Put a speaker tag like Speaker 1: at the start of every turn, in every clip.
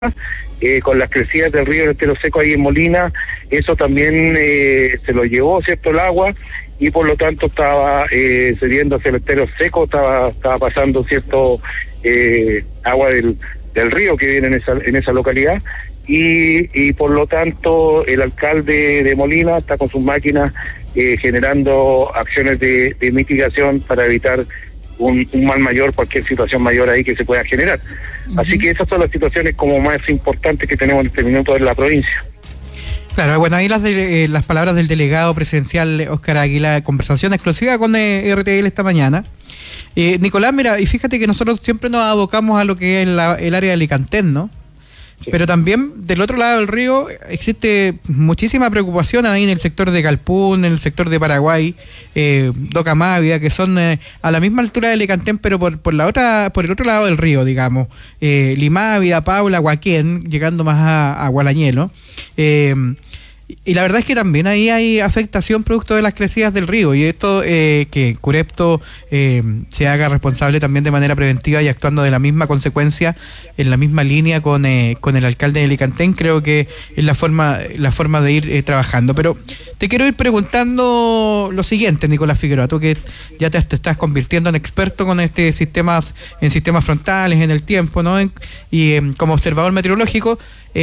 Speaker 1: con las crecidas del río Estero Seco ahí en Molina, eso también se lo llevó, ¿cierto?, el agua, y por lo tanto estaba cediendo hacia el Estero Seco, estaba pasando, ¿cierto?, agua del río que viene en esa localidad, y por lo tanto el alcalde de Molina está con sus máquinas generando acciones de mitigación para evitar un mal mayor, cualquier situación mayor ahí que se pueda generar. Así que esas son las situaciones como más importantes que tenemos en este minuto en la provincia.
Speaker 2: Claro, bueno, ahí las palabras del delegado presidencial Óscar Águila, conversación exclusiva con RTL esta mañana. Nicolás, mira, y fíjate que nosotros siempre nos abocamos a lo que es el área de Alicantén, ¿no? Sí. Pero también del otro lado del río existe muchísima preocupación ahí en el sector de Calpún, en el sector de Paraguay, Docamávida, que son a la misma altura de Alicantén, pero por el otro lado del río, digamos. Limávida, Paula, Huaquén, llegando más a Gualañelo. Y la verdad es que también ahí hay afectación producto de las crecidas del río, y esto que Curepto se haga responsable también de manera preventiva y actuando de la misma consecuencia, en la misma línea con el alcalde de Alicantén, creo que es la forma de ir trabajando. Pero te quiero ir preguntando lo siguiente, Nicolás Figueroa, tú que ya te estás convirtiendo en experto con sistemas frontales en el tiempo, ¿no? Como observador meteorológico,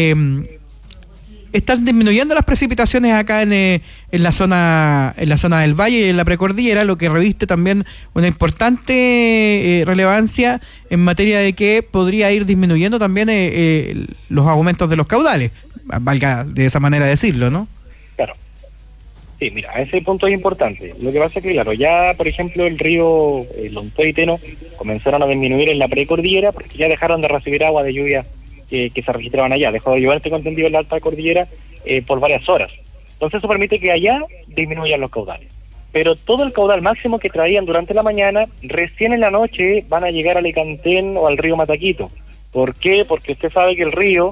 Speaker 2: están disminuyendo las precipitaciones acá en la zona del valle y en la precordillera, lo que reviste también una importante relevancia en materia de que podría ir disminuyendo también los aumentos de los caudales, valga de esa manera decirlo, ¿no?
Speaker 3: Claro. Sí, mira, ese punto es importante. Lo que pasa es que, claro, ya, por ejemplo, el río Lontué y Teno comenzaron a disminuir en la precordillera porque ya dejaron de recibir agua de lluvia que se registraban allá, dejó de llover, tengo entendido, en la alta cordillera por varias horas. Entonces eso permite que allá disminuyan los caudales. Pero todo el caudal máximo que traían durante la mañana, recién en la noche van a llegar a Alicantén o al río Mataquito. ¿Por qué? Porque usted sabe que el río,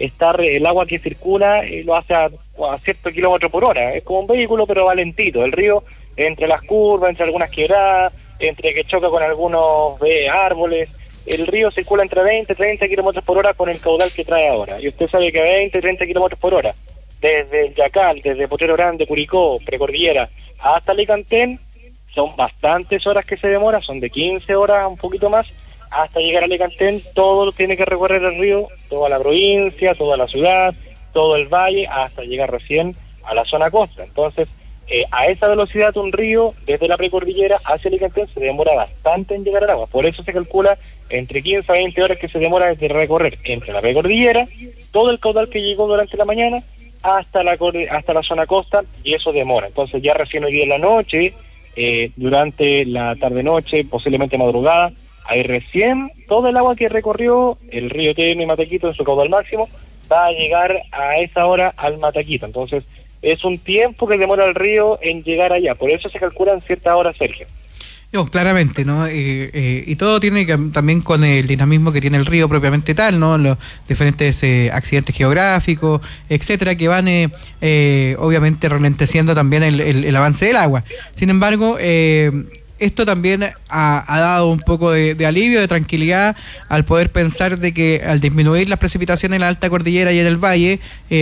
Speaker 3: el agua que circula lo hace a cierto kilómetro por hora. Es como un vehículo, pero va lentito. El río, entre las curvas, entre algunas quebradas, entre que choca con algunos árboles, el río circula entre 20 y 30 kilómetros por hora con el caudal que trae ahora. Y usted sabe que 20 y 30 kilómetros por hora, desde el Yacal, desde Potrero Grande, Curicó, Precordillera, hasta Alicantén, son bastantes horas que se demora, son de 15 horas, un poquito más, hasta llegar a Alicantén. Todo tiene que recorrer el río, toda la provincia, toda la ciudad, todo el valle, hasta llegar recién a la zona costa. Entonces, a esa velocidad un río, desde la precordillera hacia Alicantén, se demora bastante en llegar al agua. Por eso se calcula entre 15 a 20 horas que se demora desde recorrer entre la precordillera, todo el caudal que llegó durante la mañana, hasta la zona costa, y eso demora. Entonces ya recién hoy día en la noche, durante la tarde-noche, posiblemente madrugada, ahí recién todo el agua que recorrió el río Teno y Mataquito en su caudal máximo va a llegar a esa hora al Mataquito. Entonces es un tiempo que demora el río en llegar allá, por eso se calculan ciertas horas, Sergio.
Speaker 2: No, claramente, ¿no? Y todo tiene que también con el dinamismo que tiene el río propiamente tal, ¿no? Los diferentes accidentes geográficos, etcétera, que van obviamente ralenteciendo también el avance del agua. Sin embargo, esto también ha dado un poco de alivio, de tranquilidad, al poder pensar de que al disminuir las precipitaciones en la alta cordillera y en el valle,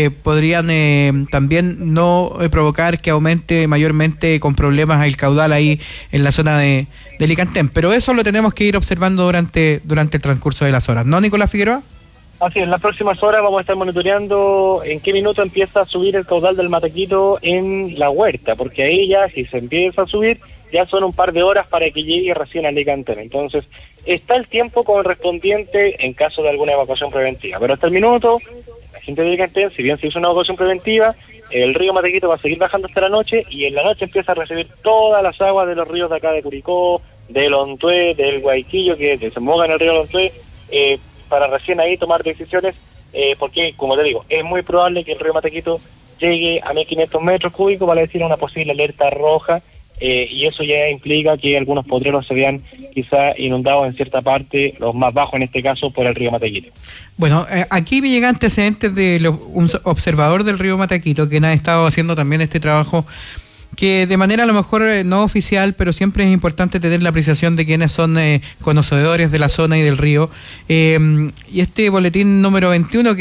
Speaker 2: podrían también no provocar que aumente mayormente con problemas el caudal ahí en la zona de Alicantén. Pero eso lo tenemos que ir observando durante el transcurso de las horas, ¿no, Nicolás Figueroa?
Speaker 3: Así es, en las próximas horas vamos a estar monitoreando en qué minuto empieza a subir el caudal del Mataquito en la huerta, porque ahí ya, si se empieza a subir, ya son un par de horas para que llegue recién a Alicantén. Entonces, está el tiempo correspondiente en caso de alguna evacuación preventiva. Pero hasta el minuto, la gente de Alicantén, si bien se hizo una evacuación preventiva, el río Mataquito va a seguir bajando hasta la noche, y en la noche empieza a recibir todas las aguas de los ríos de acá de Curicó, del Lontué, del Guayquillo, que desembocan en el río Lontué, para recién ahí tomar decisiones, porque, como te digo, es muy probable que el río Mataquito llegue a 1.500 metros cúbicos, vale decir, una posible alerta roja, y eso ya implica que algunos potreros se vean quizá inundados en cierta parte, los más bajos en este caso, por el río Mataquito.
Speaker 2: Bueno, aquí me llegan antecedentes de un observador del río Mataquito, quien ha estado haciendo también este trabajo que de manera a lo mejor no oficial, pero siempre es importante tener la apreciación de quienes son conocedores de la zona y del río. Y este boletín número 21, que